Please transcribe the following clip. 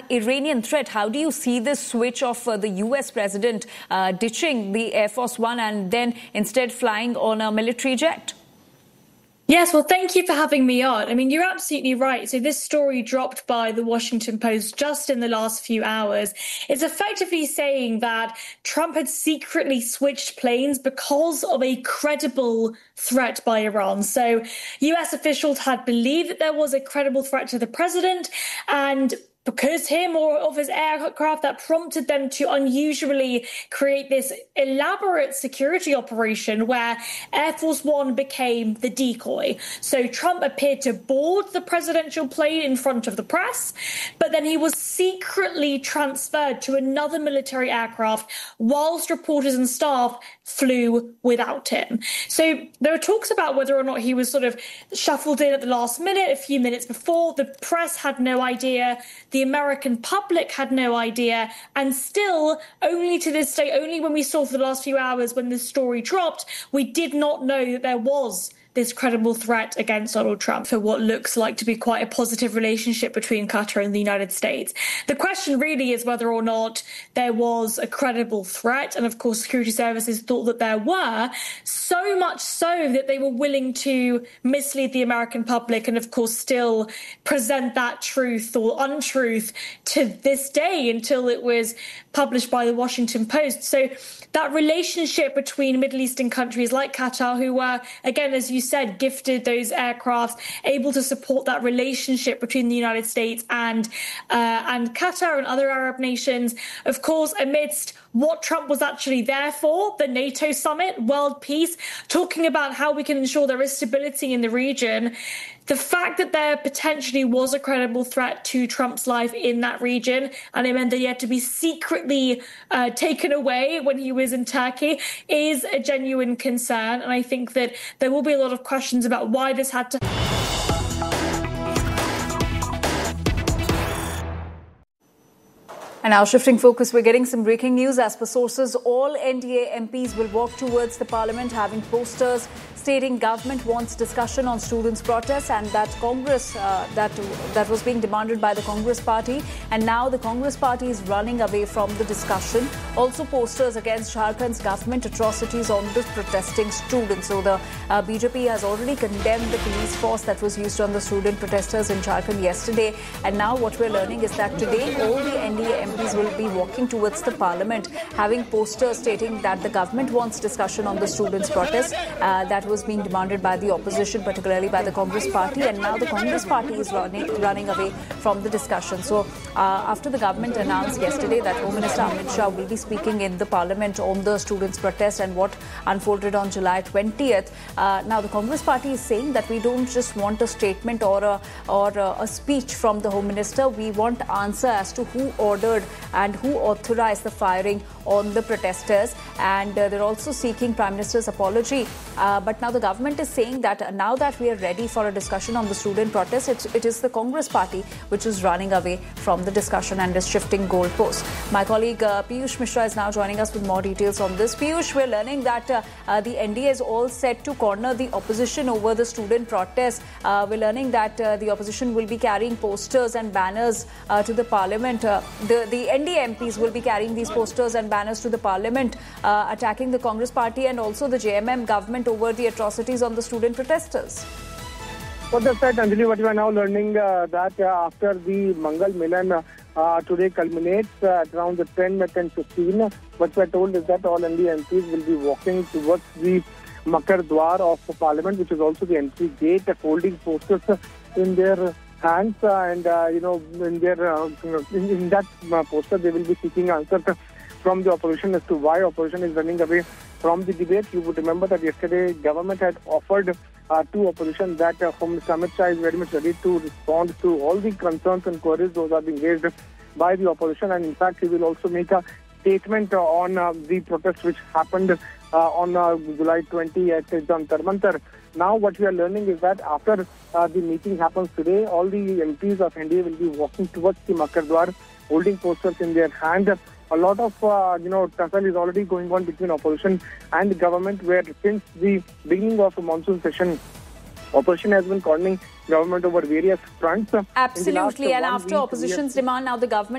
Iranian threat. How do you see this switch of the US president ditching the Air Force One and then instead flying on a military jet? Yes, well, thank you for having me on. I mean, you're absolutely right. So this story dropped by the Washington Post just in the last few hours is effectively saying that Trump had secretly switched planes because of a credible threat by Iran. So US officials had believed that there was a credible threat to the president, and because him or of his aircraft, that prompted them to unusually create this elaborate security operation where Air Force One became the decoy. So Trump appeared to board the presidential plane in front of the press, but then he was secretly transferred to another military aircraft whilst reporters and staff flew without him. So there are talks about whether or not he was sort of shuffled in at the last minute, a few minutes before. The press had no idea. The American public had no idea. And still, only to this day, only when we saw for the last few hours when this story dropped, we did not know that there was this credible threat against Donald Trump for what looks like to be quite a positive relationship between Qatar and the United States. The question really is whether or not there was a credible threat. And of course, security services thought that there were, so much so that they were willing to mislead the American public and of course still present that truth or untruth to this day until it was published by the Washington Post. So that relationship between Middle Eastern countries like Qatar, who were, again, as you said, gifted those aircraft, able to support that relationship between the United States and Qatar and other Arab nations, of course, amidst what Trump was actually there for, the NATO summit, world peace, talking about how we can ensure there is stability in the region. The fact that there potentially was a credible threat to Trump's life in that region, and it meant that he had to be secretly taken away when he was in Turkey, is a genuine concern. And I think that there will be a lot of questions about why this had to. And now shifting focus, we're getting some breaking news. As per sources, all NDA MPs will walk towards the parliament having posters stating government wants discussion on students' protests, and that Congress, that was being demanded by the Congress party. And now the Congress party is running away from the discussion. Also posters against Jharkhand's government atrocities on the protesting students. So the BJP has already condemned the police force that was used on the student protesters in Jharkhand yesterday. And now what we're learning is that today all the NDA MPs will be walking towards the parliament having posters stating that the government wants discussion on the students' protest that was being demanded by the opposition, particularly by the Congress party. And now the Congress party is running away from the discussion. So after the government announced yesterday that Home Minister Amit Shah will be speaking in the parliament on the students' protest and what unfolded on July 20th, now the Congress party is saying that we don't just want a statement or a speech from the Home Minister. We want answer as to who ordered and who authorized the firing on the protesters. And they're also seeking Prime Minister's apology. But now the government is saying that now that we are ready for a discussion on the student protest, it is the Congress party which is running away from the discussion and is shifting goalposts. My colleague Piyush Mishra is now joining us with more details on this. Piyush, we're learning that the NDA is all set to corner the opposition over the student protest. We're learning that the opposition will be carrying posters and banners to the parliament. The NDA MPs will be carrying these posters and banners to the parliament, attacking the Congress party and also the JMM government over the atrocities on the student protesters. Well, that's right, Anjali. What we are now learning that after the Mangal Milan today culminates at around 10:15, what we are told is that all NDA MPs will be walking towards the Makar Dwar of Parliament, which is also the entry gate, holding posters in their hands, and in that poster they will be seeking answers from the opposition as to why opposition is running away from the debate. You would remember that yesterday government had offered to opposition that Home Minister Amit Shah is very much ready to respond to all the concerns and queries those are being raised by the opposition, and in fact he will also make a statement on the protest which happened on July 20 at Jantar Mantar. Now what we are learning is that after the meeting happens today, all the MPs of NDA will be walking towards the Makar Dwar, holding posters in their hand. A lot of tussle is already going on between opposition and the government, where since the beginning of the monsoon session, opposition has been cornering government over various fronts. Absolutely, and after opposition's demand, now the government